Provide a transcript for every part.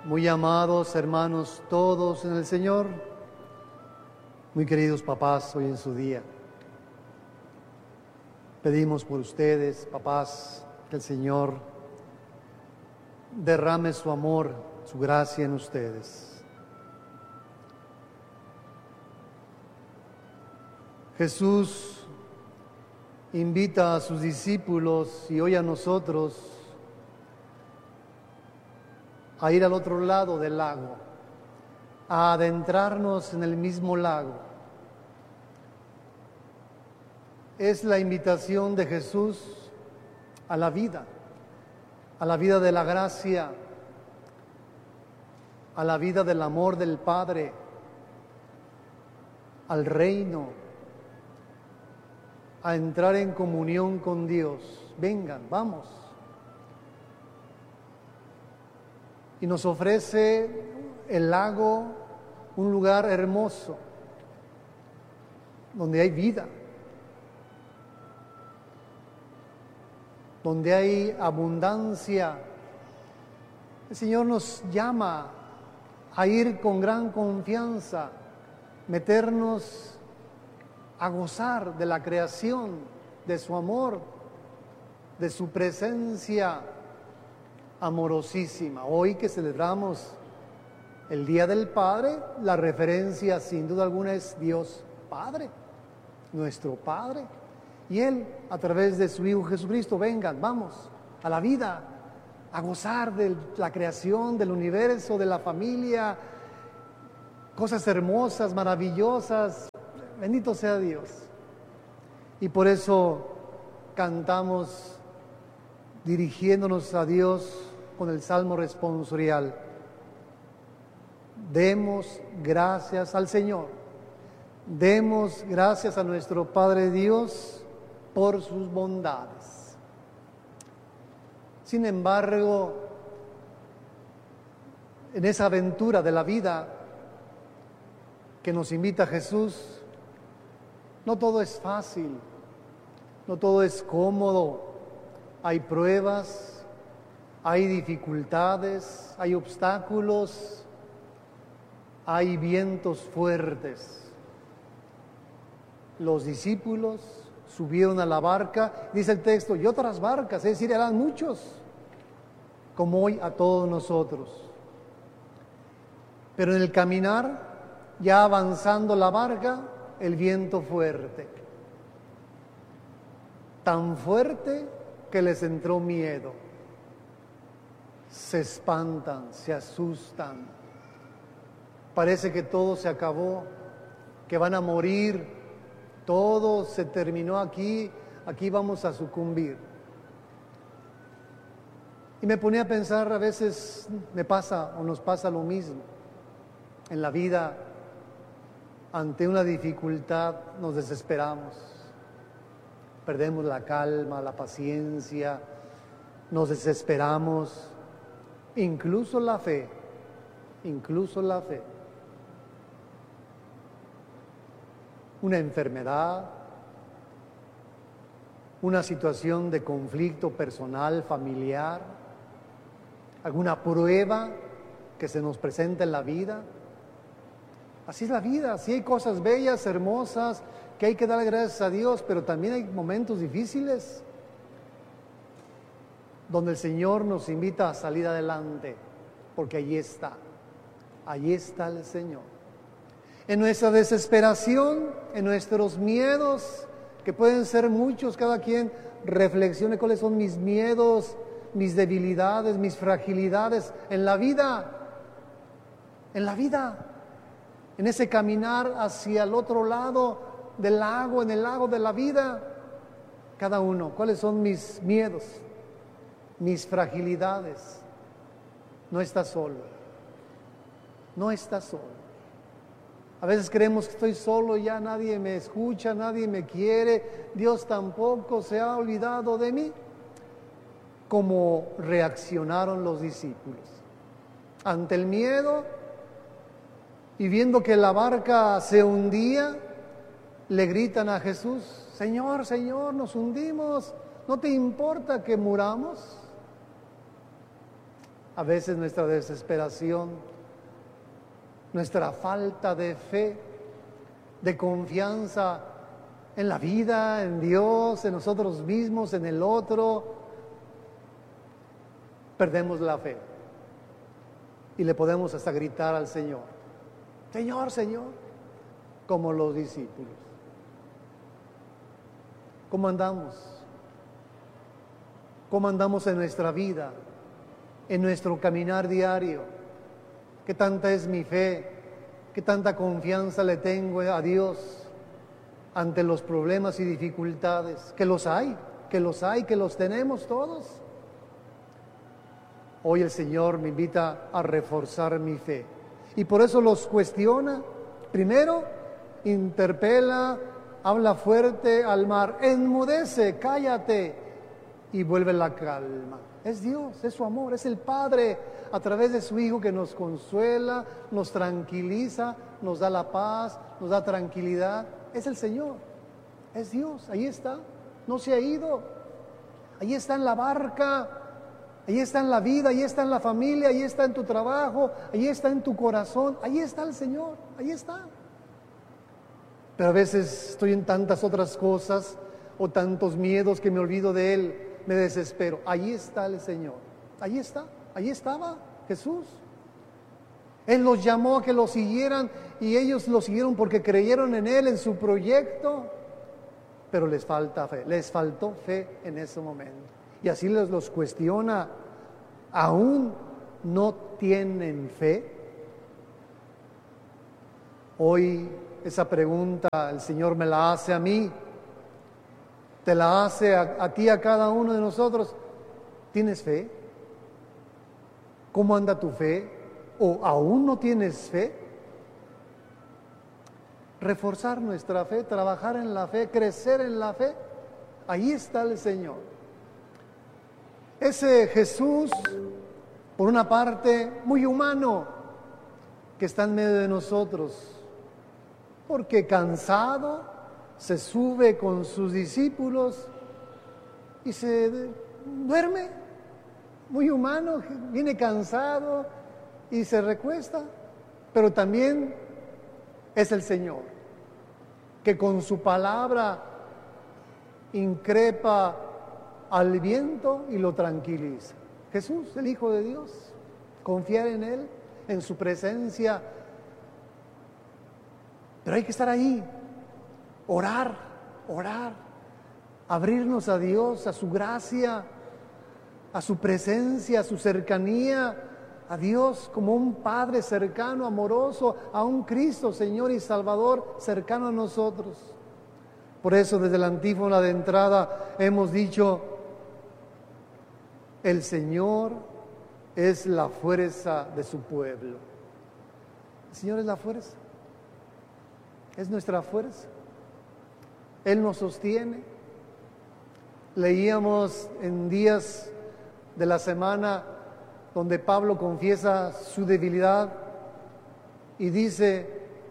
Muy amados hermanos todos en el Señor, muy queridos papás hoy en su día. Pedimos por ustedes, papás, que el Señor derrame su amor, su gracia en ustedes. Jesús invita a sus discípulos y hoy a nosotros a ir al otro lado del lago, a adentrarnos en el mismo lago. Es la invitación de Jesús a la vida de la gracia, a la vida del amor del Padre, al reino, a entrar en comunión con Dios. Vengan, vamos. Y nos ofrece el lago, un lugar hermoso, donde hay vida, donde hay abundancia. El Señor nos llama a ir con gran confianza, meternos a gozar de la creación, de su amor, de su presencia amorosísima. Hoy que celebramos el Día del Padre, la referencia sin duda alguna es Dios Padre, nuestro Padre. Y Él, a través de su Hijo Jesucristo, vengan, vamos, a la vida, a gozar de la creación, del universo, de la familia, cosas hermosas, maravillosas. Bendito sea Dios. Y por eso cantamos dirigiéndonos a Dios con el Salmo responsorial. Demos gracias al Señor. Demos gracias a nuestro Padre Dios por sus bondades. Sin embargo, en esa aventura de la vida que nos invita Jesús, no todo es fácil, no todo es cómodo. Hay pruebas, hay dificultades, hay obstáculos, hay vientos fuertes. Los discípulos subieron a la barca, dice el texto, y otras barcas, es decir, eran muchos, como hoy a todos nosotros. Pero en el caminar, ya avanzando la barca, el viento fuerte. Tan fuerte que les entró miedo. Se espantan, se asustan. Parece que todo se acabó, que van a morir. Todo se terminó aquí vamos a sucumbir. Y me ponía a pensar, a veces me pasa o nos pasa lo mismo. En la vida, ante una dificultad, nos desesperamos. Perdemos la calma, la paciencia, nos desesperamos, incluso la fe. Una enfermedad, una situación de conflicto personal, familiar, alguna prueba que se nos presenta en la vida. Así es la vida, así hay cosas bellas, hermosas, que hay que dar gracias a Dios, pero también hay momentos difíciles donde el Señor nos invita a salir adelante, porque allí está el Señor. En nuestra desesperación, en nuestros miedos, que pueden ser muchos, cada quien reflexione cuáles son mis miedos, mis debilidades, mis fragilidades en la vida, en ese caminar hacia el otro lado del lago, en el lago de la vida. Cada uno, ¿cuáles son mis miedos, mis fragilidades? No estás solo. A veces creemos que estoy solo, ya nadie me escucha, nadie me quiere, Dios tampoco se ha olvidado de mí. ¿Cómo reaccionaron los discípulos? Ante el miedo y viendo que la barca se hundía, le gritan a Jesús: Señor, Señor, nos hundimos, ¿no te importa que muramos? a veces nuestra desesperación, nuestra falta de fe, de confianza en la vida, en Dios, en nosotros mismos, en el otro, perdemos la fe. Y le podemos hasta gritar al Señor, Señor, Señor, como los discípulos. ¿Cómo andamos? ¿Cómo andamos en nuestra vida, en nuestro caminar diario? ¿Qué tanta es mi fe? ¿Qué tanta confianza le tengo a Dios ante los problemas y dificultades? Que los hay, que los tenemos todos. Hoy el Señor me invita a reforzar mi fe. Y por eso los cuestiona. Primero, interpela, habla fuerte al mar, enmudece, cállate, y vuelve la calma. Es Dios, es su amor, es el Padre a través de su Hijo que nos consuela, nos tranquiliza, nos da la paz, nos da tranquilidad. Es el Señor, es Dios, ahí está, no se ha ido. Ahí está en la barca, ahí está en la vida, ahí está en la familia, ahí está en tu trabajo, ahí está en tu corazón, ahí está el Señor, ahí está. Pero a veces estoy en tantas otras cosas o tantos miedos que me olvido de Él, me desespero. Ahí está el Señor, ahí está, ahí estaba Jesús. Él los llamó a que lo siguieran y ellos lo siguieron porque creyeron en Él, en su proyecto, pero les falta fe, les faltó fe en ese momento. Y así los cuestiona, ¿aún no tienen fe? Hoy esa pregunta el Señor me la hace a mí, te la hace a ti, a cada uno de nosotros. ¿Tienes fe? ¿Cómo anda tu fe? ¿O aún no tienes fe? Reforzar nuestra fe, trabajar en la fe, crecer en la fe. Ahí está el Señor. Ese Jesús, por una parte, muy humano, que está en medio de nosotros, porque cansado se sube con sus discípulos y se duerme, muy humano, viene cansado y se recuesta, pero también es el Señor, que con su palabra increpa al viento y lo tranquiliza. Jesús, el Hijo de Dios, confiar en Él, en su presencia. Pero hay que estar ahí, orar, abrirnos a Dios, a su gracia, a su presencia, a su cercanía, a Dios como un Padre cercano, amoroso, a un Cristo, Señor y Salvador, cercano a nosotros. Por eso desde la antífona de entrada hemos dicho, el Señor es la fuerza de su pueblo. El Señor es la fuerza, es nuestra fuerza. Él nos sostiene. Leíamos en días de la semana donde Pablo confiesa su debilidad y dice,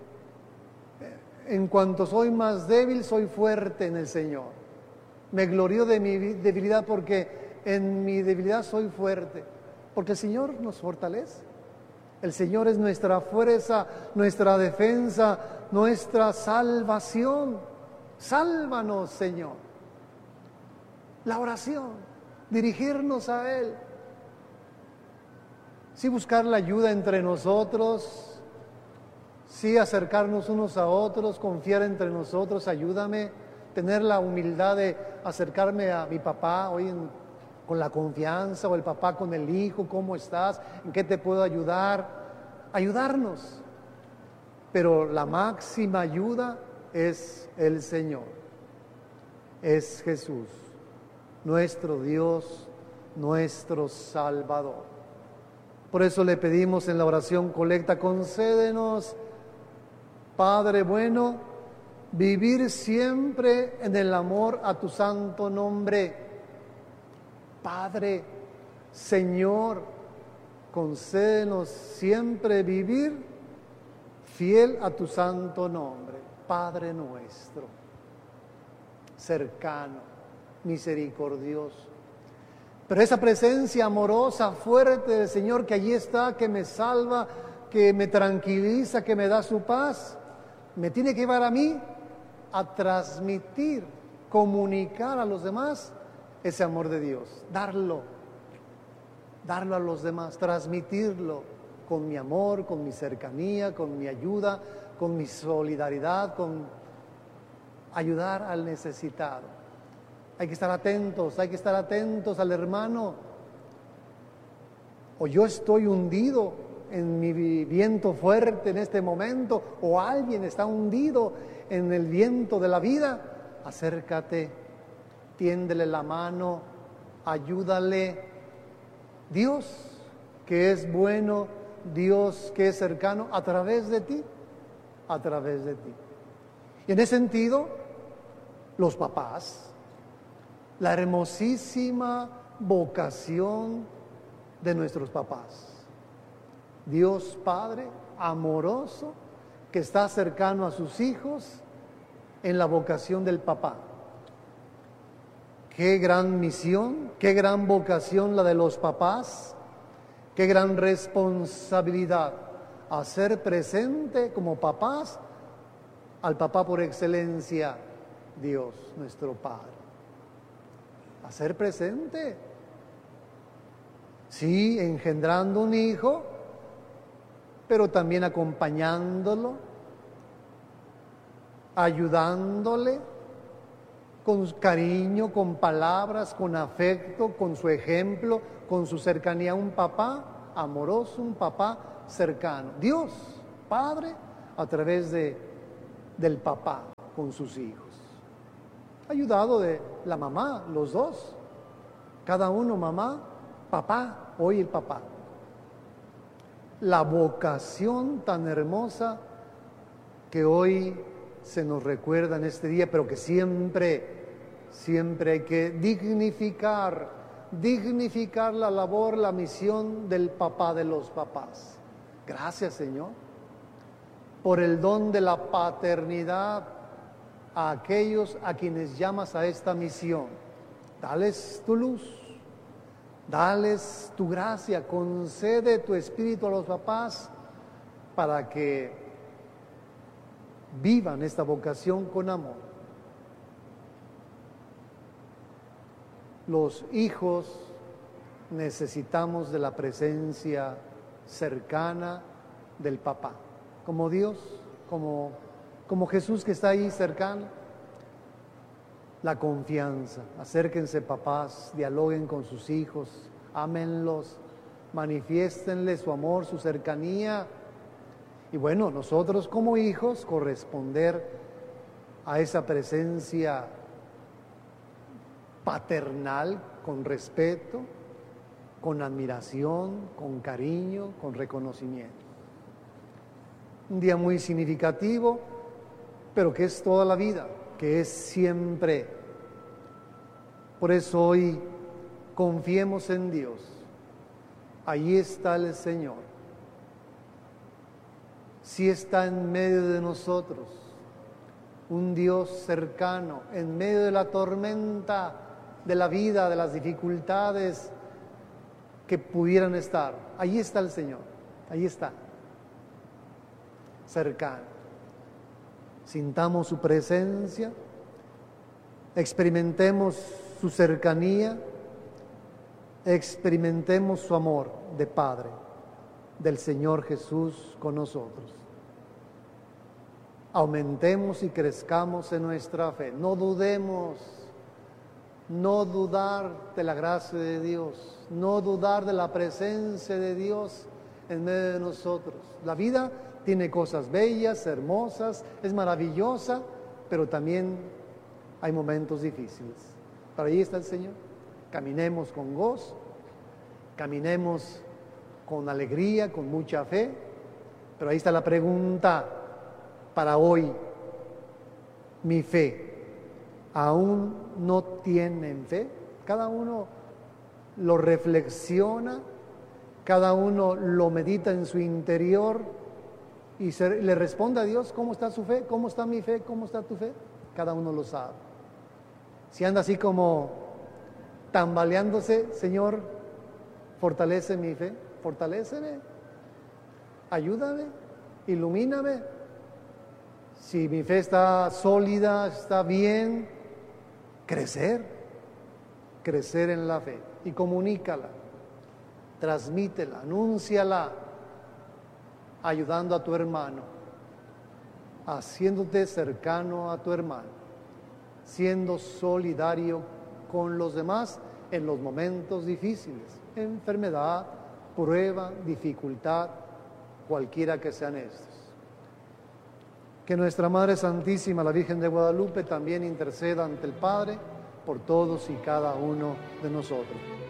en cuanto soy más débil, soy fuerte en el Señor. Me glorío de mi debilidad porque en mi debilidad soy fuerte, porque el Señor nos fortalece. El Señor es nuestra fuerza, nuestra defensa, nuestra salvación. Sálvanos, Señor. La oración, dirigirnos a Él. Sí, buscar la ayuda entre nosotros, sí, acercarnos unos a otros, confiar entre nosotros, ayúdame, tener la humildad de acercarme a mi papá hoy con la confianza, o el papá con el hijo, ¿cómo estás? ¿En qué te puedo ayudar? Ayudarnos. Pero la máxima ayuda es el Señor, es Jesús, nuestro Dios, nuestro Salvador. Por eso le pedimos en la oración colecta, concédenos, Padre bueno, vivir siempre en el amor a tu santo nombre. Padre, Señor, concédenos siempre vivir fiel a tu santo nombre. Padre nuestro, cercano, misericordioso. Pero esa presencia amorosa, fuerte del Señor que allí está, que me salva, que me tranquiliza, que me da su paz, me tiene que llevar a mí a transmitir, comunicar a los demás ese amor de Dios, darlo a los demás, transmitirlo con mi amor, con mi cercanía, con mi ayuda, con mi solidaridad, con ayudar al necesitado. Hay que estar atentos al hermano. O yo estoy hundido en mi viento fuerte en este momento, o alguien está hundido en el viento de la vida. Acércate, tiéndele la mano, ayúdale. Dios, que es bueno, Dios que es cercano, a través de ti. Y en ese sentido, los papás, la hermosísima vocación de nuestros papás. Dios Padre amoroso que está cercano a sus hijos en la vocación del papá. Qué gran misión, qué gran vocación la de los papás, qué gran responsabilidad hacer presente como papás al papá por excelencia, Dios, nuestro Padre. Hacer presente. Sí, engendrando un hijo, pero también acompañándolo, ayudándole con cariño, con palabras, con afecto, con su ejemplo, con su cercanía. Un papá amoroso, un papá cercano. Dios, Padre, a través del papá con sus hijos. Ayudado de la mamá, los dos. Cada uno, mamá, papá, hoy el papá. La vocación tan hermosa que hoy se nos recuerda en este día, pero que siempre hay que dignificar la labor, la misión del papá de los papás. Gracias, Señor, por el don de la paternidad a aquellos a quienes llamas a esta misión. Dales tu luz, dales tu gracia, concede tu espíritu a los papás para que vivan esta vocación con amor. Los hijos necesitamos de la presencia cercana del papá, como Dios, como Jesús que está ahí cercano. La confianza. Acérquense papás, dialoguen con sus hijos, ámenlos, manifiéstenle su amor, su cercanía. Y bueno, nosotros como hijos corresponder a esa presencia paternal con respeto, con admiración, con cariño, con reconocimiento. Un día muy significativo, pero que es toda la vida, que es siempre. Por eso hoy confiemos en Dios. Ahí está el Señor. Sí está en medio de nosotros, un Dios cercano, en medio de la tormenta de la vida, de las dificultades que pudieran estar. Ahí está el Señor, ahí está, cercano. Sintamos su presencia, experimentemos su cercanía, experimentemos su amor de Padre, del Señor Jesús con nosotros. Aumentemos y crezcamos en nuestra fe. No dudemos, no dudar de la gracia de Dios, no dudar de la presencia de Dios en medio de nosotros. La vida tiene cosas bellas, hermosas, es maravillosa, pero también hay momentos difíciles. Pero ahí está el Señor. Caminemos con gozo, caminemos con alegría, con mucha fe, pero ahí está la pregunta para hoy. Mi fe, ¿aún no tienen fe? Cada uno lo reflexiona, cada uno lo medita en su interior y le responde a Dios: ¿cómo está su fe? ¿Cómo está mi fe? ¿Cómo está tu fe? Cada uno lo sabe. Si anda así como tambaleándose, Señor, fortalece mi fe, fortaléceme, ayúdame, ilumíname. Si mi fe está sólida, está bien, crecer en la fe y comunícala, transmítela, anúnciala, ayudando a tu hermano, haciéndote cercano a tu hermano, siendo solidario con los demás en los momentos difíciles, enfermedad, prueba, dificultad, cualquiera que sean estos. Que nuestra Madre Santísima, la Virgen de Guadalupe, también interceda ante el Padre por todos y cada uno de nosotros.